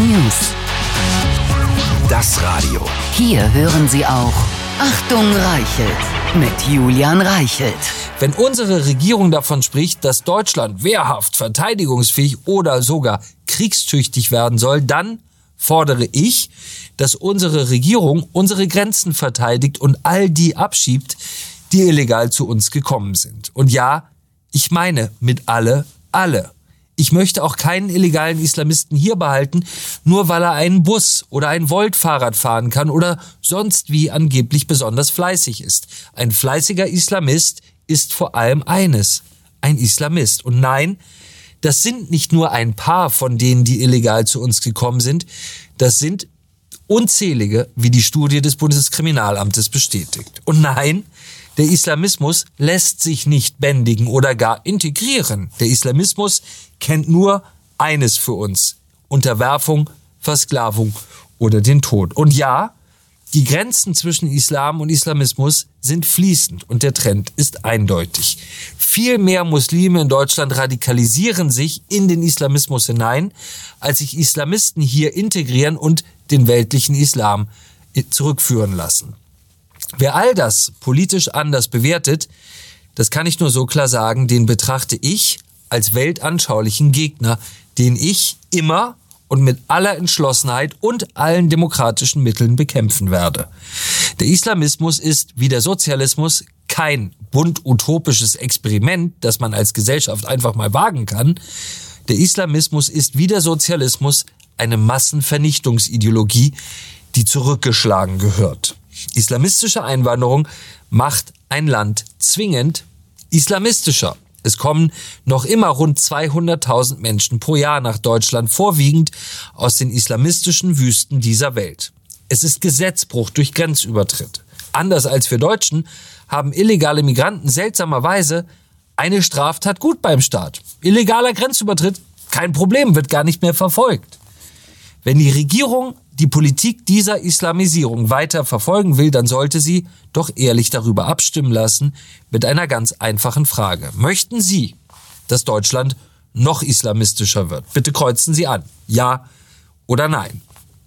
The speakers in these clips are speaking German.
News. Das Radio. Hier hören Sie auch Achtung Reichelt mit Julian Reichelt. Wenn unsere Regierung davon spricht, dass Deutschland wehrhaft, verteidigungsfähig oder sogar kriegstüchtig werden soll, dann fordere ich, dass unsere Regierung unsere Grenzen verteidigt und all die abschiebt, die illegal zu uns gekommen sind. Und ja, ich meine mit alle. Ich möchte auch keinen illegalen Islamisten hier behalten, nur weil er einen Bus oder ein Volt-Fahrrad fahren kann oder sonst wie angeblich besonders fleißig ist. Ein fleißiger Islamist ist vor allem eines: ein Islamist. Und nein, das sind nicht nur ein paar von denen, die illegal zu uns gekommen sind. Das sind unzählige, wie die Studie des Bundeskriminalamtes bestätigt. Und nein, der Islamismus lässt sich nicht bändigen oder gar integrieren. Der Islamismus kennt nur eines für uns: Unterwerfung, Versklavung oder den Tod. Und ja, die Grenzen zwischen Islam und Islamismus sind fließend und der Trend ist eindeutig. Viel mehr Muslime in Deutschland radikalisieren sich in den Islamismus hinein, als sich Islamisten hier integrieren und den weltlichen Islam zurückführen lassen. Wer all das politisch anders bewertet, das kann ich nur so klar sagen, den betrachte ich als weltanschaulichen Gegner, den ich immer und mit aller Entschlossenheit und allen demokratischen Mitteln bekämpfen werde. Der Islamismus ist, wie der Sozialismus, kein bunt utopisches Experiment, das man als Gesellschaft einfach mal wagen kann. Der Islamismus ist, wie der Sozialismus, eine Massenvernichtungsideologie, die zurückgeschlagen gehört. Islamistische Einwanderung macht ein Land zwingend islamistischer. Es kommen noch immer rund 200.000 Menschen pro Jahr nach Deutschland, vorwiegend aus den islamistischen Wüsten dieser Welt. Es ist Gesetzbruch durch Grenzübertritt. Anders als wir Deutschen haben illegale Migranten seltsamerweise eine Straftat gut beim Staat. Illegaler Grenzübertritt, kein Problem, wird gar nicht mehr verfolgt. Wenn die Regierung die Politik dieser Islamisierung weiter verfolgen will, dann sollte sie doch ehrlich darüber abstimmen lassen mit einer ganz einfachen Frage: Möchten Sie, dass Deutschland noch islamistischer wird? Bitte kreuzen Sie an. Ja oder nein.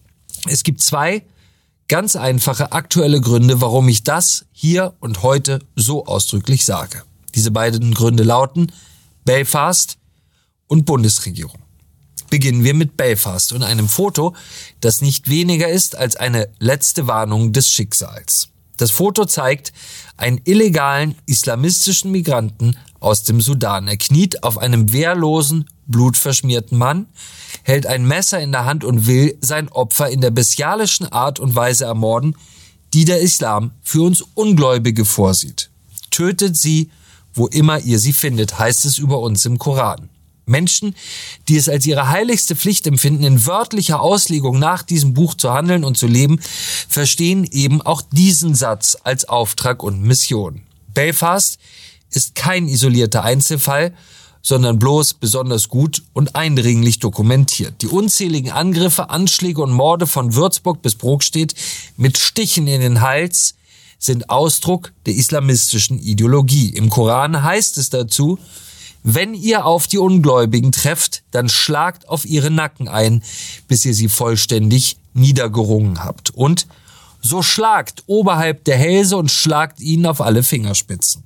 Es gibt zwei ganz einfache aktuelle Gründe, warum ich das hier und heute so ausdrücklich sage. Diese beiden Gründe lauten Belfast und Bundesregierung. Beginnen wir mit Belfast und einem Foto, das nicht weniger ist als eine letzte Warnung des Schicksals. Das Foto zeigt einen illegalen islamistischen Migranten aus dem Sudan. Er kniet auf einem wehrlosen, blutverschmierten Mann, hält ein Messer in der Hand und will sein Opfer in der bestialischen Art und Weise ermorden, die der Islam für uns Ungläubige vorsieht. Tötet sie, wo immer ihr sie findet, heißt es über uns im Koran. Menschen, die es als ihre heiligste Pflicht empfinden, in wörtlicher Auslegung nach diesem Buch zu handeln und zu leben, verstehen eben auch diesen Satz als Auftrag und Mission. Belfast ist kein isolierter Einzelfall, sondern bloß besonders gut und eindringlich dokumentiert. Die unzähligen Angriffe, Anschläge und Morde von Würzburg bis Brokstedt mit Stichen in den Hals sind Ausdruck der islamistischen Ideologie. Im Koran heißt es dazu: Wenn ihr auf die Ungläubigen trefft, dann schlagt auf ihre Nacken ein, bis ihr sie vollständig niedergerungen habt. Und so schlagt oberhalb der Hälse und schlagt ihnen auf alle Fingerspitzen.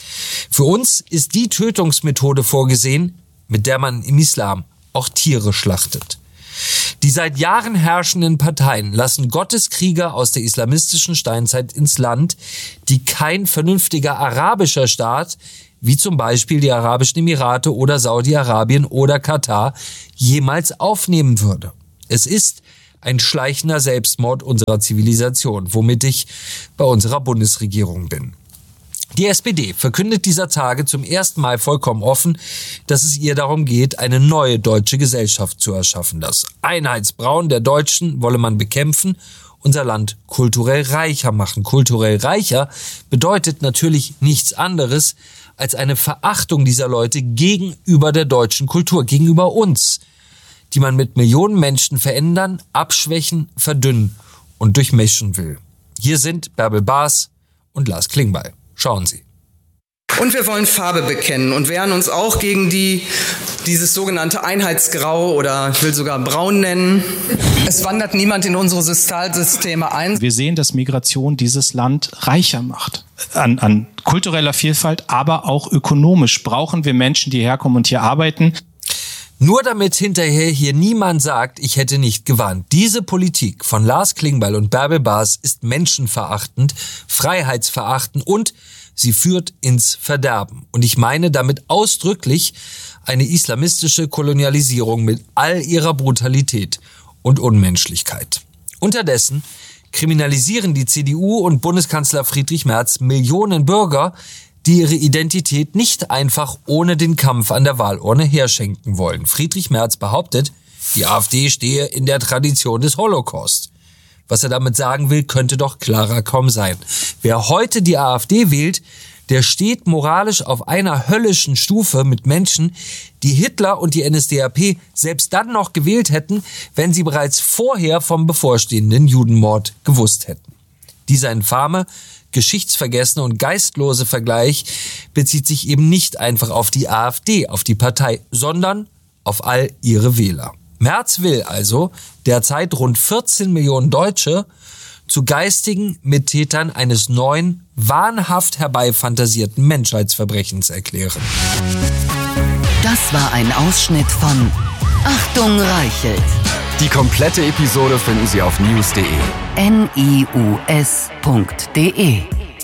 Für uns ist die Tötungsmethode vorgesehen, mit der man im Islam auch Tiere schlachtet. Die seit Jahren herrschenden Parteien lassen Gotteskrieger aus der islamistischen Steinzeit ins Land, die kein vernünftiger arabischer Staat wie zum Beispiel die Arabischen Emirate oder Saudi-Arabien oder Katar, jemals aufnehmen würde. Es ist ein schleichender Selbstmord unserer Zivilisation, womit ich bei unserer Bundesregierung bin. Die SPD verkündet dieser Tage zum ersten Mal vollkommen offen, dass es ihr darum geht, eine neue deutsche Gesellschaft zu erschaffen. Das Einheitsbrauen der Deutschen wolle man bekämpfen, unser Land kulturell reicher machen. Kulturell reicher bedeutet natürlich nichts anderes als eine Verachtung dieser Leute gegenüber der deutschen Kultur, gegenüber uns, die man mit Millionen Menschen verändern, abschwächen, verdünnen und durchmischen will. Hier sind Bärbel Baas und Lars Klingbeil. Schauen Sie. Und wir wollen Farbe bekennen und wehren uns auch gegen dieses sogenannte Einheitsgrau oder ich will sogar braun nennen. Es wandert niemand in unsere Sozialsysteme ein. Wir sehen, dass Migration dieses Land reicher macht. An kultureller Vielfalt, aber auch ökonomisch brauchen wir Menschen, die herkommen und hier arbeiten. Nur damit hinterher hier niemand sagt, ich hätte nicht gewarnt. Diese Politik von Lars Klingbeil und Bärbel Bas ist menschenverachtend, freiheitsverachtend und sie führt ins Verderben. Und ich meine damit ausdrücklich eine islamistische Kolonialisierung mit all ihrer Brutalität und Unmenschlichkeit. Unterdessen kriminalisieren die CDU und Bundeskanzler Friedrich Merz Millionen Bürger, die ihre Identität nicht einfach ohne den Kampf an der Wahlurne herschenken wollen. Friedrich Merz behauptet, die AfD stehe in der Tradition des Holocaust. Was er damit sagen will, könnte doch klarer kaum sein. Wer heute die AfD wählt, der steht moralisch auf einer höllischen Stufe mit Menschen, die Hitler und die NSDAP selbst dann noch gewählt hätten, wenn sie bereits vorher vom bevorstehenden Judenmord gewusst hätten. Dieser infame, geschichtsvergessene und geistlose Vergleich bezieht sich eben nicht einfach auf die AfD, auf die Partei, sondern auf all ihre Wähler. Merz will also derzeit rund 14 Millionen Deutsche zu geistigen Mittätern eines neuen, wahnhaft herbeifantasierten Menschheitsverbrechens erklären. Das war ein Ausschnitt von Achtung Reichelt. Die komplette Episode finden Sie auf news.de. NIUS.de